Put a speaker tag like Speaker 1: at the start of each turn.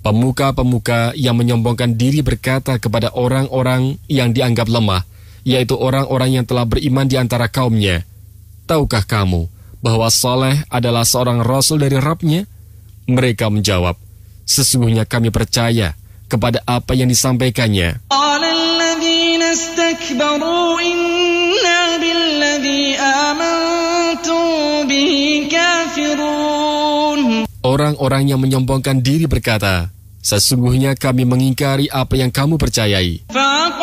Speaker 1: Pemuka-pemuka yang menyombongkan diri berkata kepada orang-orang yang dianggap lemah, yaitu orang-orang yang telah beriman di antara kaumnya, tahukah kamu bahwa Saleh adalah seorang rasul dari Rabb-Nya? Mereka menjawab, sesungguhnya kami percaya kepada apa yang disampaikannya. Orang-orang yang menyombongkan diri berkata, sesungguhnya kami mengingkari apa yang kamu percayai.